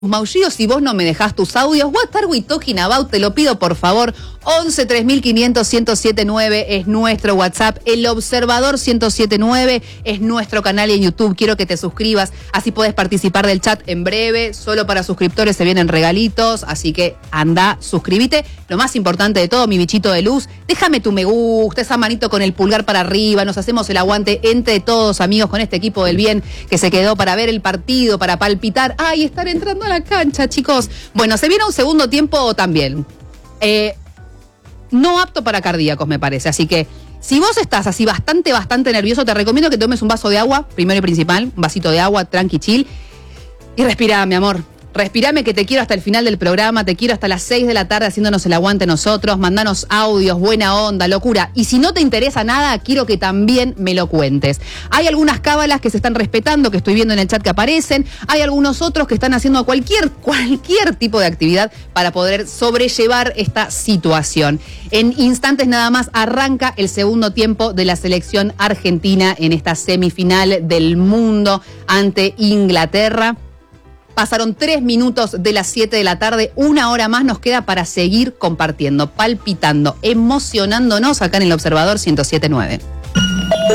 maullidos si vos no me dejás tus audios. What are we talking about? Te lo pido por favor. 11 3500 1079 es nuestro WhatsApp. El Observador 1079 es nuestro canal en YouTube. Quiero que te suscribas, así podés participar del chat en breve. Solo para suscriptores se vienen regalitos, así que anda, suscríbete. Lo más importante de todo, mi bichito de luz, déjame tu me gusta, esa manito con el pulgar para arriba. Nos hacemos el aguante entre todos, amigos, con este equipo del bien que se quedó para ver el partido, para palpitar. Ay, estar entrando a la cancha, chicos. Bueno, se viene un segundo tiempo también. No apto para cardíacos, me parece. Así que, si vos estás así bastante nervioso, te recomiendo que tomes un vaso de agua, primero y principal, un vasito de agua, tranqui, chill, y respirá, mi amor. Respirame, que te quiero hasta el final del programa, te quiero hasta las 6 de la tarde haciéndonos el aguante nosotros, mandanos audios, buena onda, locura. Y si no te interesa nada, quiero que también me lo cuentes. Hay algunas cábalas que se están respetando, que estoy viendo en el chat que aparecen. Hay algunos otros que están haciendo cualquier tipo de actividad para poder sobrellevar esta situación. En instantes nada más arranca el segundo tiempo de la selección argentina en esta semifinal del mundo ante Inglaterra. Pasaron 3 minutos de las 7 de la tarde, 1 hora más nos queda para seguir compartiendo, palpitando, emocionándonos acá en el Observador 1079.